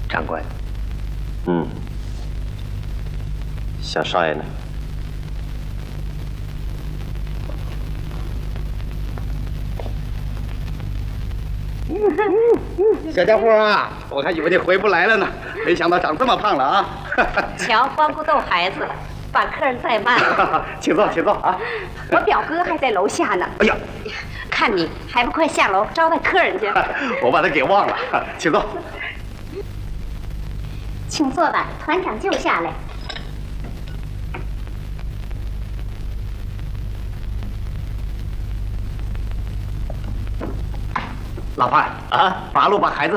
长官。 小少爷呢？ 小家伙啊，我还以为你回不来了呢，没想到长这么胖了啊！ 瞧，光顾逗孩子，把客人怠慢了。 请坐，请坐啊！ 我表哥还在楼下呢。 哎呀， 看你还不快下楼招待客人去？ 我把他给忘了，请坐。 请坐吧，团长就下来。 老范啊，八路把孩子